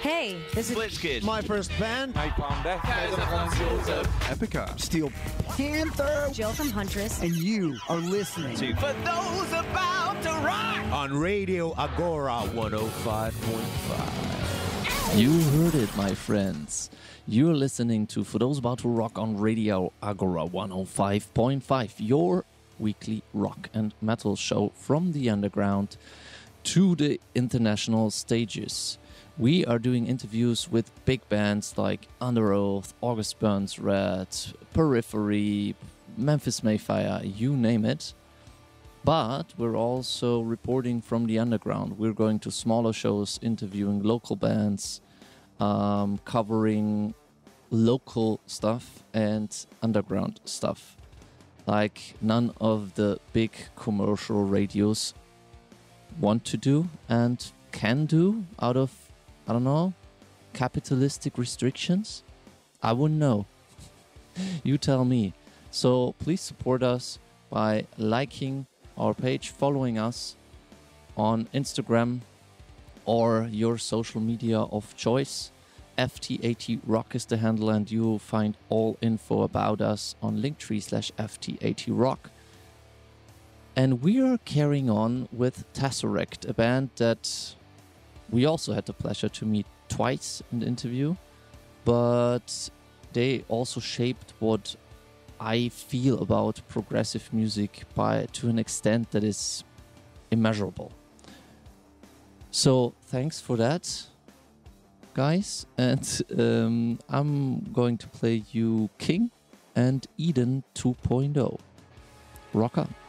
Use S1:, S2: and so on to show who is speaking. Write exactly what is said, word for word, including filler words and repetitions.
S1: Hey, this is
S2: Blitzkid.
S3: My first band.
S4: Napalm Death.
S3: Epica. Steel Panther.
S1: Jill from Huntress.
S3: And you are listening
S2: To For Those About to Rock
S3: on Radio Agora one oh five point five.
S5: You heard it, my friends. You're listening to For Those About to Rock on Radio Agora one oh five point five, your weekly rock and metal show from the underground to the international stages. We are doing interviews with big bands like Underoath, August Burns Red, Periphery, Memphis Mayfire, you name it. But we're also reporting from the underground. We're going to smaller shows, interviewing local bands, um, covering local stuff and underground stuff. Like none of the big commercial radios want to do and can do out of, I don't know, capitalistic restrictions? I wouldn't know. You tell me. So please support us by liking our page, following us on Instagram or your social media of choice. F T A T Rock is the handle, and you'll find all info about us on linktree slash F T A T Rock. And we are carrying on with Tesseract, a band that we also had the pleasure to meet twice in the interview, but they also shaped what I feel about progressive music by to an extent that is immeasurable. So thanks for that, guys, and um, I'm going to play you King and Eden two point oh. Rock on.